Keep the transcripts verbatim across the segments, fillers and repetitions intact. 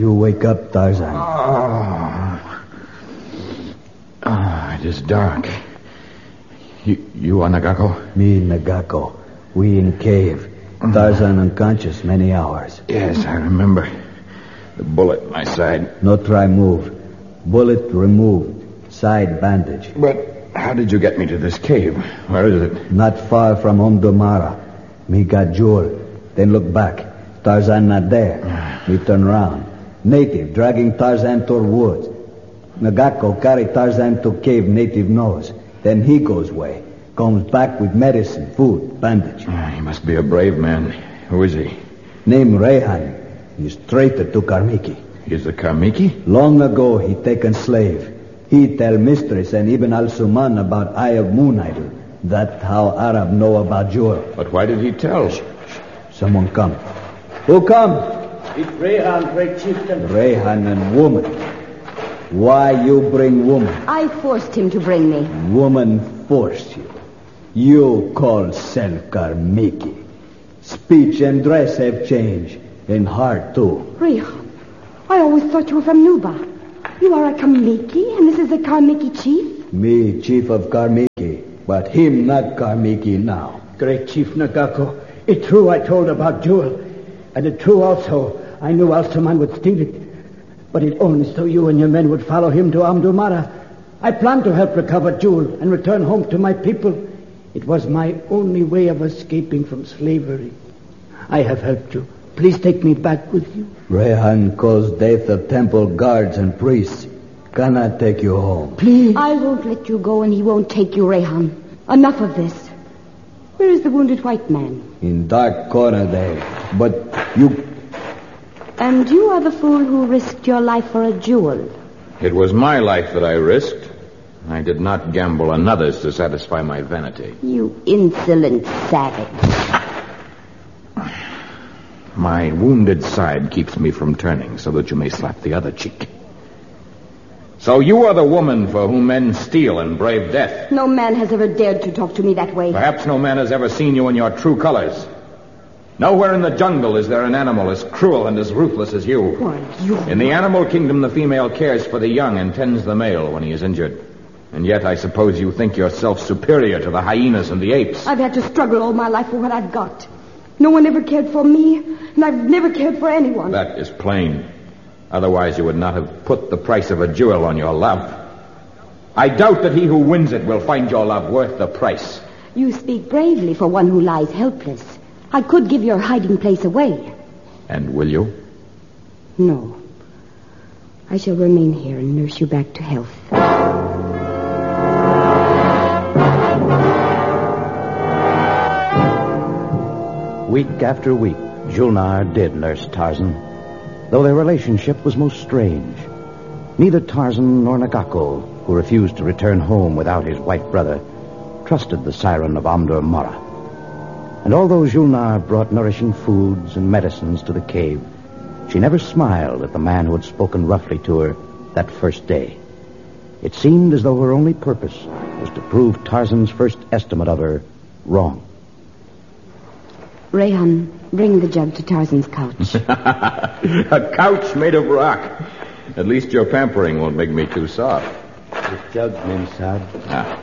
You wake up, Tarzan. Oh. Oh, it is dark. You, you are Nagako? Me, Nagako. We in cave. Tarzan unconscious many hours. Yes, I remember. The bullet in my side. No try move. Bullet removed. Side bandage. But how did you get me to this cave? Where is it? Not far from Omdomara. Me got jewel. Then look back. Tarzan not there. Me turn round. Native dragging Tarzan toward woods. Nagako carry Tarzan to cave native knows. Then he goes way. Comes back with medicine, food, bandage. Oh, he must be a brave man. Who is he? Name Rehan. He's traitor to Karmiki. He's the Karmiki? Long ago he taken slave. He tell mistress and Ibn al-Suman about Eye of Moon Idol. That's how Arab know about jewel. But why did he tell? Shh, shh. Someone come. Who come? It's Rehan, great chieftain. Rehan and woman. Why you bring woman? I forced him to bring me. Woman forced you. You call self Karmiki. Speech and dress have changed. And heart too. Rehan, I always thought you were from Nuba. You are a Karmiki, and this is a Karmiki chief? Me, chief of Karmiki. But him not Karmiki now. Great Chief Nagako, it's true I told about jewel. And it's true also I knew Al-Suman would steal it. But it only so you and your men would follow him to Omdomara. I planned to help recover jewel and return home to my people. It was my only way of escaping from slavery. I have helped you. Please take me back with you. Rehan caused death of temple guards and priests. Cannot take you home. Please. I won't let you go and he won't take you, Rehan. Enough of this. Where is the wounded white man? In dark corner there. But you... And you are the fool who risked your life for a jewel. It was my life that I risked. I did not gamble another's to satisfy my vanity. You insolent savage. My wounded side keeps me from turning so that you may slap the other cheek. So you are the woman for whom men steal and brave death. No man has ever dared to talk to me that way. Perhaps no man has ever seen you in your true colors. Nowhere in the jungle is there an animal as cruel and as ruthless as you. Why, you... In the animal kingdom, the female cares for the young and tends the male when he is injured. And yet I suppose you think yourself superior to the hyenas and the apes. I've had to struggle all my life for what I've got. No one ever cared for me, and I've never cared for anyone. That is plain. Otherwise you would not have put the price of a jewel on your love. I doubt that he who wins it will find your love worth the price. You speak bravely for one who lies helpless. I could give your hiding place away. And will you? No. I shall remain here and nurse you back to health. Week after week, Julnar did nurse Tarzan, though their relationship was most strange. Neither Tarzan nor Nagako, who refused to return home without his white brother, trusted the siren of Omdomara. And although Julnar brought nourishing foods and medicines to the cave, she never smiled at the man who had spoken roughly to her that first day. It seemed as though her only purpose was to prove Tarzan's first estimate of her wrong. Rehan, bring the jug to Tarzan's couch. A couch made of rock. At least your pampering won't make me too soft. The jug, Memsahib. Ah.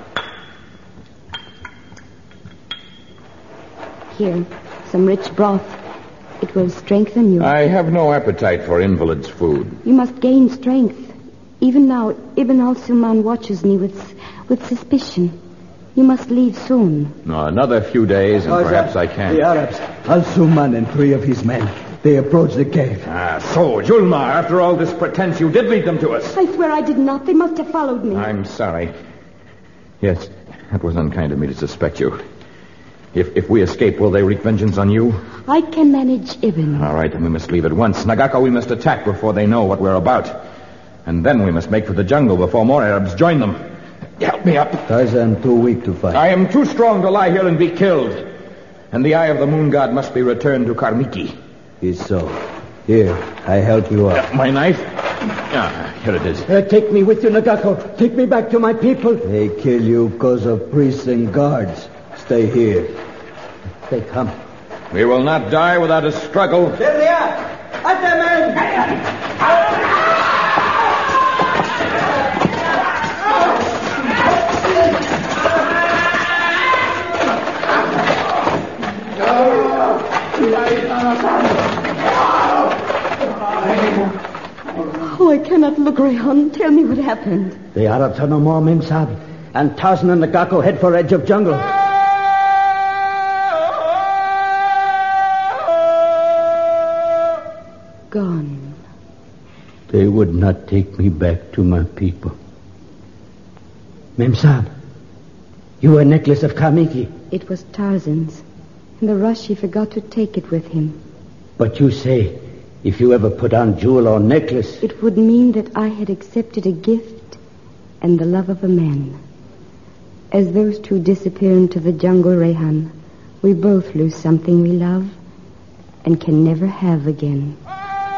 Here, some rich broth. It will strengthen you. I have no appetite for invalid's food. You must gain strength. Even now, Ibn al-Suman watches me with, with suspicion. You must leave soon. No, another few days and perhaps I can. The Arabs, Al-Suman and three of his men. They approach the cave. Ah, so, Julnar, after all this pretense, you did lead them to us. I swear I did not. They must have followed me. I'm sorry. Yes, that was unkind of me to suspect you. If if we escape, will they wreak vengeance on you? I can manage Ibn. All right, then we must leave at once. Nagako, we must attack before they know what we're about. And then we must make for the jungle before more Arabs join them. Help me up. Tarzan too weak to fight. I am too strong to lie here and be killed. And the eye of the moon god must be returned to Karmiki. Is so. Here, I help you up. Uh, my knife? Ah, here it is. Uh, take me with you, Nagako. Take me back to my people. They kill you because of priests and guards. Stay here. They come. We will not die without a struggle. There they are. At them, men. Oh, I cannot look, Rehan. Tell me what happened. The Arabs are no more, Mem Sab. And Tarzan and Nagako head for edge of jungle. Gone. They would not take me back to my people. Mem Sab, you a necklace of Kamiki. It was Tarzan's. In the rush, he forgot to take it with him. But you say, if you ever put on jewel or necklace... It would mean that I had accepted a gift and the love of a man. As those two disappear into the jungle, Rehan, we both lose something we love and can never have again.